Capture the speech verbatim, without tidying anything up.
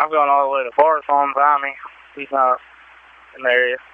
I'm going all the way to Forest Lawn, find me. He's not in the area.